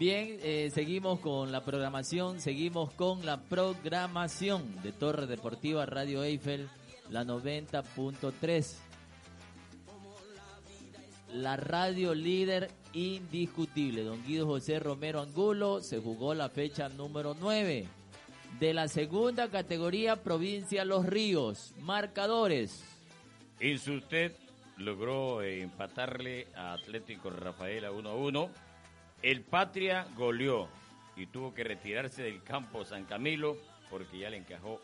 Bien, seguimos con la programación de Torre Deportiva Radio Eiffel, la 90.3. La radio líder indiscutible. Don Guido José Romero Angulo, se jugó la fecha número 9 de la segunda categoría provincia Los Ríos. Marcadores. Insulted logró empatarle a Atlético Rafaela 1-1. El Patria goleó y tuvo que retirarse del campo San Camilo porque ya le encajó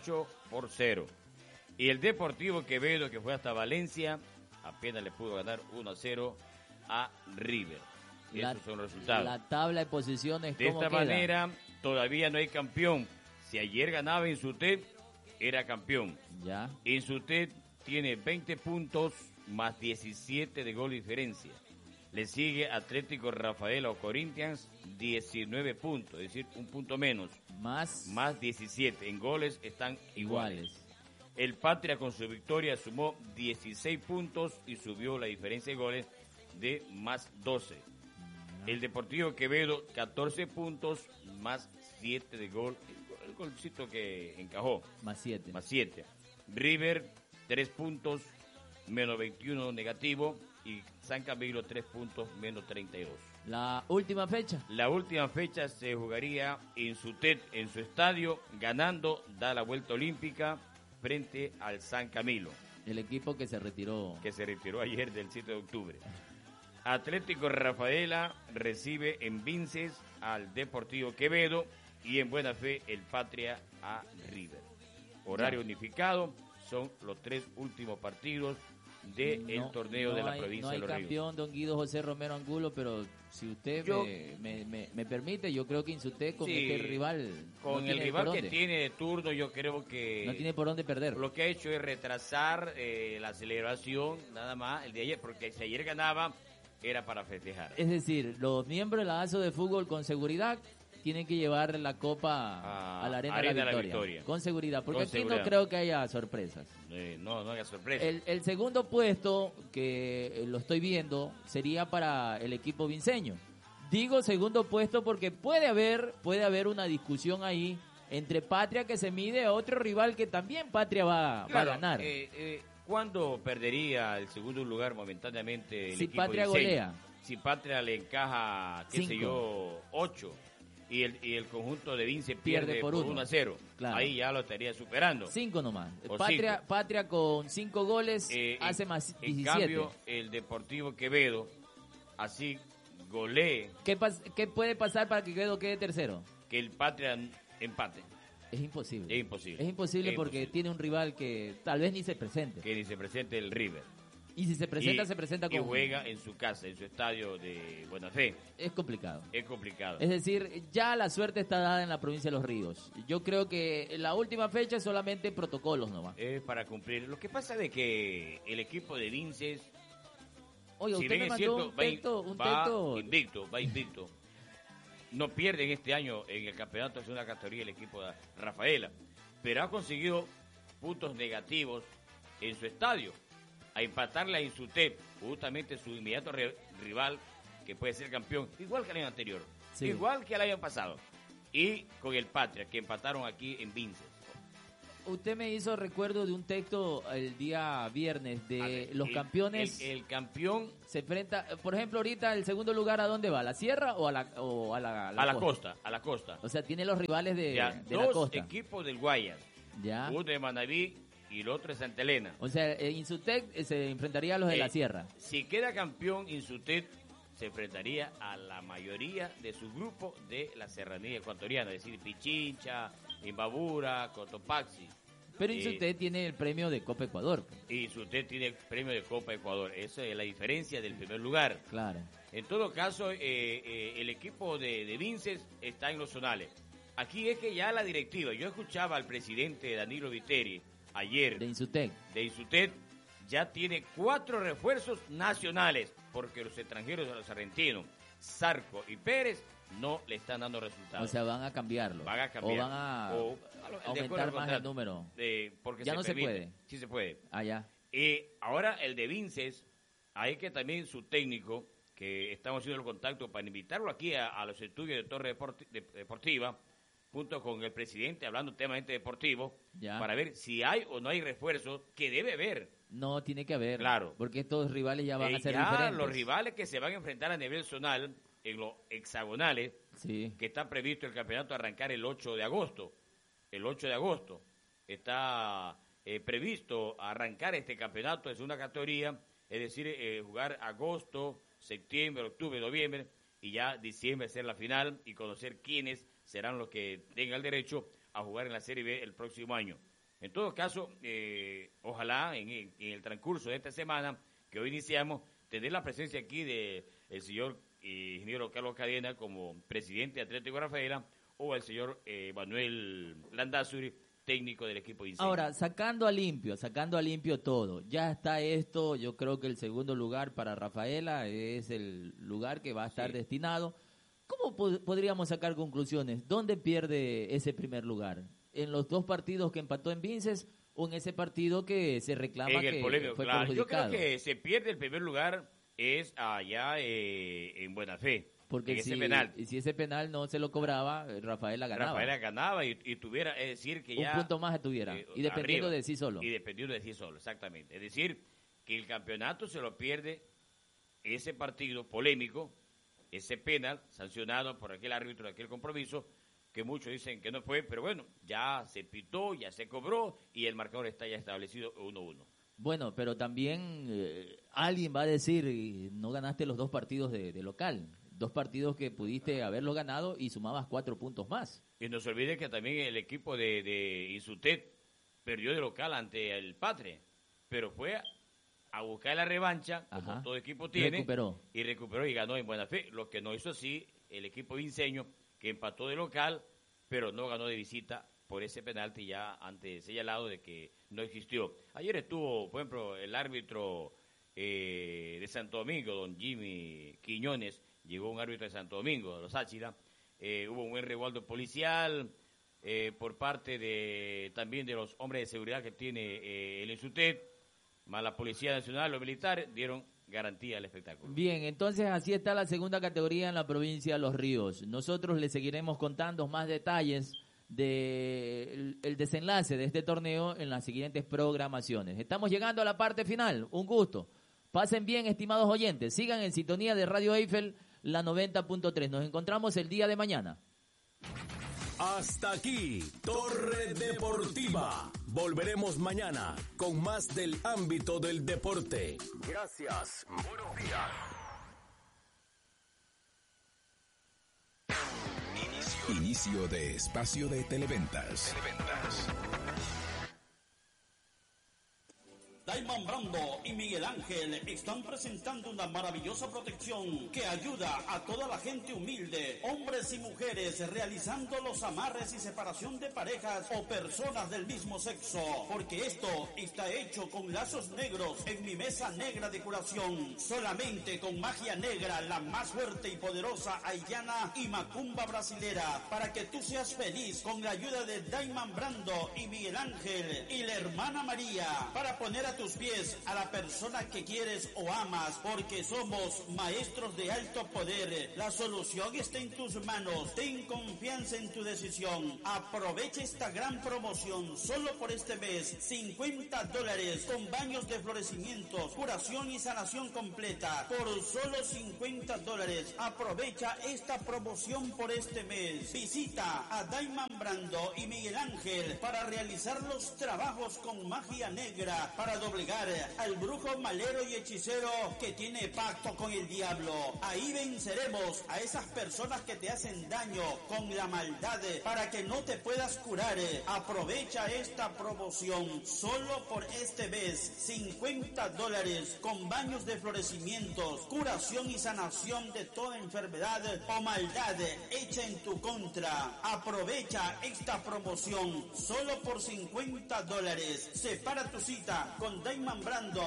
8-0. Y el Deportivo Quevedo, que fue hasta Valencia, apenas le pudo ganar 1-0 a River. Esos son los resultados. La tabla de posiciones, de esta manera, todavía no hay campeón. Si ayer ganaba Insulted, era campeón. Ya. Insulted tiene 20 puntos más 17 de gol diferencia. Le sigue Atlético Rafaela o Corinthians, 19 puntos, es decir, un punto menos. Más 17. En goles están iguales. El Patria con su victoria sumó 16 puntos y subió la diferencia de goles de más 12. El Deportivo Quevedo, 14 puntos, más 7 de gol. El golcito que encajó. Más 7. Más 7. River, 3 puntos, menos 21 negativo. Y San Camilo 3 puntos, menos 32. La última fecha. La última fecha se jugaría en Sutet, en su estadio, ganando, da la vuelta olímpica frente al San Camilo. El equipo que se retiró. Que se retiró ayer del 7 de octubre. Atlético Rafaela recibe en Vinces al Deportivo Quevedo y en Buena Fe el Patria a River. Horario unificado, son los 3 últimos partidos del torneo de la provincia de Los Ríos. No hay campeón, don Guido José Romero Angulo, pero si usted me permite, yo creo que Insulted con este rival... Con el rival que tiene de turno, yo creo que... No tiene por dónde perder. Lo que ha hecho es retrasar la celebración, nada más, el de ayer, porque si ayer ganaba, era para festejar. Es decir, los miembros de la ASO de fútbol con seguridad tienen que llevar la copa a la Arena de la Victoria. Con seguridad, porque aquí no creo que haya sorpresas. No haya sorpresas. El segundo puesto, que lo estoy viendo, sería para el equipo vinceño. Digo segundo puesto porque puede haber una discusión ahí entre Patria, que se mide a otro rival que también Patria va a ganar. ¿Cuándo perdería el segundo lugar momentáneamente el si equipo Patria vinceño? Golea. Si Patria le encaja, 8. Y el conjunto de Vince pierde por 1-0. Claro. Ahí ya lo estaría superando. 5 nomás. Patria con 5 goles hace más 17. En cambio, el Deportivo Quevedo, así golee. ¿Qué puede pasar para que Quevedo quede tercero? Que el Patria empate. Es imposible. Es imposible porque tiene un rival que tal vez ni se presente. Que ni se presente el River. Y si se presenta, se presenta con... Y juega en su casa, en su estadio de Buena Fe. Es complicado. Es decir, ya la suerte está dada en la provincia de Los Ríos. Yo creo que la última fecha es solamente protocolos nomás. Es para cumplir. Lo que pasa es que el equipo de Vinces... Oye, usted me mandó un texto... Va invicto. No pierde en este año en el campeonato de segunda categoría el equipo de Rafaela. Pero ha conseguido puntos negativos en su estadio. A empatarle a Insulted, justamente su inmediato rival, que puede ser campeón, igual que el año anterior, igual que el año pasado, y con el Patria, que empataron aquí en Vinces. Usted me hizo recuerdo de un texto el día viernes de los campeones. El campeón se enfrenta, por ejemplo, ahorita el segundo lugar, ¿a dónde va? ¿A la sierra o a la costa? A la costa. O sea, tiene los rivales de la costa. Dos equipos del Guayas, uno de Manaví y el otro es Santa Elena. O sea, Insulted se enfrentaría a los de la sierra. Si queda campeón Insulted, se enfrentaría a la mayoría de su grupo de la serranía ecuatoriana, es decir, Pichincha, Imbabura, Cotopaxi. Pero Insulted tiene el premio de Copa Ecuador. Insulted tiene el premio de Copa Ecuador. Esa es la diferencia del primer lugar. Claro. En todo caso, el equipo de Vinces está en los zonales. Aquí es que ya la directiva, yo escuchaba al presidente Danilo Viteri ayer de Insulted ya tiene 4 refuerzos nacionales porque los extranjeros de los argentinos, Zarco y Pérez, no le están dando resultados. O sea, van a cambiarlo. O van a aumentar más el número. Porque ya no se puede. Sí se puede. Ya. Ahora el de Vinces, hay que también su técnico que estamos haciendo el contacto para invitarlo aquí a los estudios de Torre Deportiva, junto con el presidente, hablando temas deportivos, para ver si hay o no hay refuerzos, que debe haber. No, tiene que haber. Claro. Porque estos rivales ya van a ser ya diferentes. Los rivales que se van a enfrentar a nivel zonal, en los hexagonales, sí, que está previsto el campeonato arrancar el 8 de agosto. El 8 de agosto está previsto arrancar este campeonato de segunda categoría, es decir, jugar agosto, septiembre, octubre, noviembre, y ya diciembre ser la final y conocer quiénes serán los que tengan el derecho a jugar en la Serie B el próximo año. En todo caso, ojalá en el transcurso de esta semana que hoy iniciamos, tener la presencia aquí del señor ingeniero Carlos Cadena como presidente de Atlético Rafaela, o el señor Manuel Landazuri, técnico del equipo Inseño. Ahora, sacando a limpio todo, ya está esto. Yo creo que el segundo lugar para Rafaela es el lugar que va a estar destinado. ¿Cómo podríamos sacar conclusiones? ¿Dónde pierde ese primer lugar? ¿En los 2 partidos que empató en Vinces o en ese partido que se reclama que fue perjudicado? Yo creo que se pierde el primer lugar es allá en Buena Fe. Porque si ese penal no se lo cobraba, Rafaela ganaba. Rafaela ganaba y tuviera, es decir, que ya... Un punto más tuviera, y dependiendo de sí solo. Y dependiendo de sí solo, exactamente. Es decir, que el campeonato se lo pierde ese partido polémico, ese penal sancionado por aquel árbitro de aquel compromiso, que muchos dicen que no fue, pero bueno, ya se pitó, ya se cobró, y el marcador está ya establecido 1-1. Bueno, pero también alguien va a decir, no ganaste los 2 partidos de local. 2 partidos que pudiste haberlo ganado y sumabas 4 puntos más. Y no se olvide que también el equipo de Insutet perdió de local ante el Patre, pero fue a buscar la revancha, como todo equipo tiene, recuperó y ganó en Buena Fe. Lo que no hizo así el equipo vinceño, que empató de local, pero no ganó de visita por ese penalti ya antes señalado de que no existió. Ayer estuvo, por ejemplo, el árbitro de Santo Domingo, don Jimmy Quiñones. Llegó un árbitro de Santo Domingo, de los Áchila. Hubo un buen resguardo policial por parte también de los hombres de seguridad que tiene el Insutet, más la Policía Nacional, los militares, dieron garantía al espectáculo. Bien, entonces así está la segunda categoría en la provincia de Los Ríos. Nosotros les seguiremos contando más detalles del desenlace de este torneo en las siguientes programaciones. Estamos llegando a la parte final. Un gusto. Pasen bien, estimados oyentes. Sigan en sintonía de Radio Eiffel, la 90.3. Nos encontramos el día de mañana. Hasta aquí, Torre Deportiva. Volveremos mañana con más del ámbito del deporte. Gracias. Buenos días. Inicio de espacio de televentas. Daiman Brando y Miguel Ángel están presentando una maravillosa protección que ayuda a toda la gente humilde, hombres y mujeres, realizando los amarres y separación de parejas o personas del mismo sexo, porque esto está hecho con lazos negros en mi mesa negra de curación, solamente con magia negra, la más fuerte y poderosa haitiana y macumba brasilera, para que tú seas feliz con la ayuda de Daiman Brando y Miguel Ángel y la hermana María, para poner a tus pies a la persona que quieres o amas, porque somos maestros de alto poder. La solución está en tus manos. Ten confianza en tu decisión. Aprovecha esta gran promoción solo por este mes. $50 con baños de florecimientos, curación y sanación completa por solo $50. Aprovecha esta promoción por este mes. Visita a Daiman Brando y Miguel Ángel para realizar los trabajos con magia negra, para doblegar al brujo malero y hechicero que tiene pacto con el diablo. Ahí venceremos a esas personas que te hacen daño con la maldad, para que no te puedas curar. Aprovecha esta promoción solo por este mes. $50 con baños de florecimientos, curación y sanación de toda enfermedad o maldad hecha en tu contra. Aprovecha esta promoción solo por $50. Separa tu cita con Daiman Brando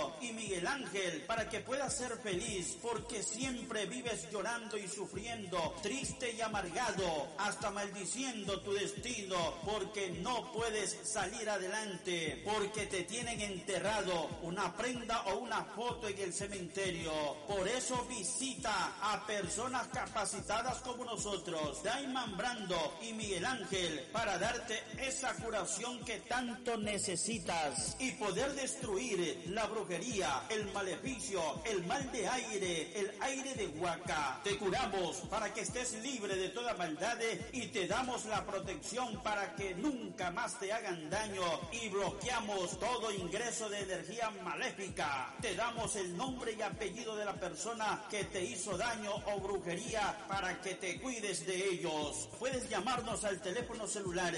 Vincencio y Miguel Ángel para que puedas ser feliz, porque siempre vives llorando y sufriendo, triste y amargado, hasta maldiciendo tu destino, porque no puedes salir adelante, porque te tienen enterrado una prenda o una foto en el cementerio. Por eso visita a personas capacitadas como nosotros, Daiman Brando y Miguel Ángel, para darte esa curación que tanto necesitas y poder destruir la brujería, el maleficio, el mal de aire, el aire de Huaca. Te curamos para que estés libre de toda maldad y te damos la protección para que nunca más te hagan daño, y bloqueamos todo ingreso de energía maléfica. Te damos el nombre y apellido de la persona que te hizo daño o brujería para que te cuides de ellos. Puedes llamarnos al teléfono celular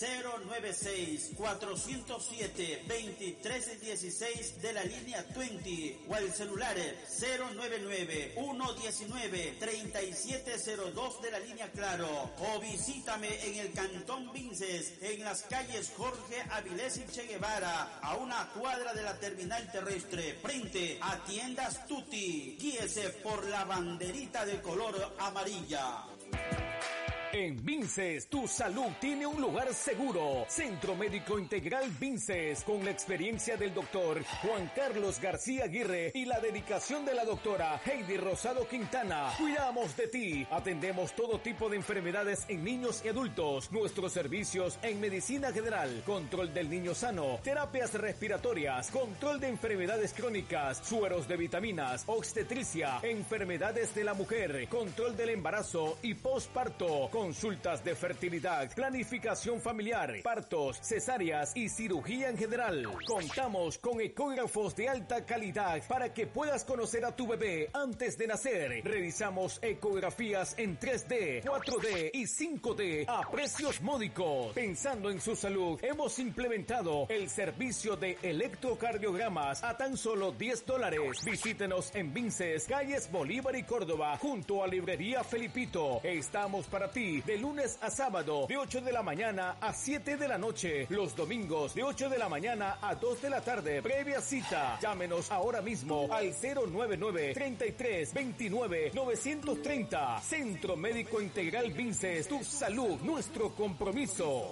096-407-2316 de la línea 20 o al celular 099-119-3702 de la línea Claro, o visítame en el Cantón Vinces, en las calles Jorge Avilés y Che Guevara, a una cuadra de la terminal terrestre, frente a Tiendas Tutti. Guíese por la banderita de color amarilla. En Vinces, tu salud tiene un lugar seguro. Centro Médico Integral Vinces, con la experiencia del doctor Juan Carlos García Aguirre y la dedicación de la doctora Heidi Rosado Quintana. Cuidamos de ti. Atendemos todo tipo de enfermedades en niños y adultos. Nuestros servicios en medicina general, control del niño sano, terapias respiratorias, control de enfermedades crónicas, sueros de vitaminas, obstetricia, enfermedades de la mujer, control del embarazo y posparto, consultas de fertilidad, planificación familiar, partos, cesáreas y cirugía en general. Contamos con ecógrafos de alta calidad para que puedas conocer a tu bebé antes de nacer. Realizamos ecografías en 3D, 4D y 5D a precios módicos. Pensando en su salud, hemos implementado el servicio de electrocardiogramas a tan solo $10. Visítenos en Vinces, calles Bolívar y Córdoba, junto a Librería Felipito. Estamos para ti de lunes a sábado, de 8 de la mañana a 7 de la noche. Los domingos, de 8 de la mañana a 2 de la tarde. Previa cita. Llámenos ahora mismo al 099-3329-930. Centro Médico Integral Vinces. Tu salud, nuestro compromiso.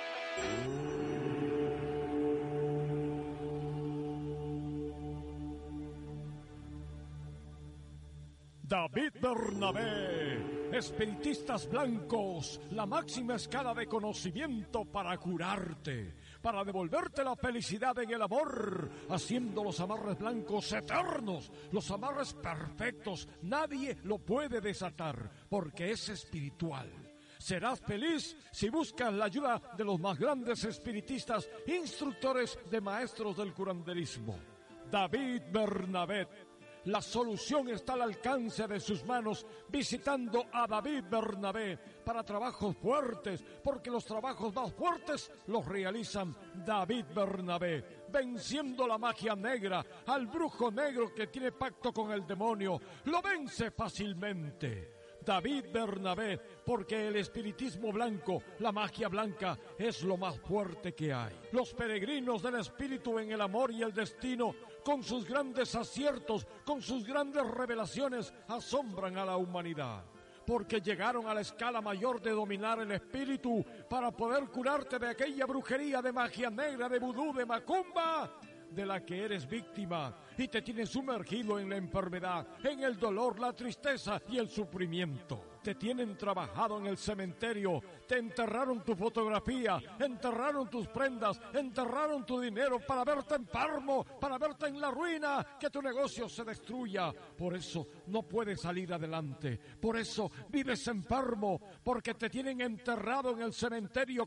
David Bernabé, espiritistas blancos, la máxima escala de conocimiento para curarte, para devolverte la felicidad en el amor, haciendo los amarres blancos eternos, los amarres perfectos. Nadie lo puede desatar, porque es espiritual. Serás feliz si buscas la ayuda de los más grandes espiritistas, instructores de maestros del curanderismo. David Bernabé. La solución está al alcance de sus manos, visitando a David Bernabé para trabajos fuertes, porque los trabajos más fuertes los realizan David Bernabé, venciendo la magia negra, al brujo negro que tiene pacto con el demonio, lo vence fácilmente. David Bernabé, porque el espiritismo blanco, la magia blanca, es lo más fuerte que hay. Los peregrinos del espíritu en el amor y el destino, con sus grandes aciertos, con sus grandes revelaciones, asombran a la humanidad. Porque llegaron a la escala mayor de dominar el espíritu para poder curarte de aquella brujería, de magia negra, de vudú, de macumba, de la que eres víctima y te tienes sumergido en la enfermedad, en el dolor, la tristeza y el sufrimiento. Te tienen trabajado en el cementerio, te enterraron tu fotografía, enterraron tus prendas, enterraron tu dinero para verte enfermo, para verte en la ruina, que tu negocio se destruya. Por eso no puedes salir adelante, por eso vives enfermo, porque te tienen enterrado en el cementerio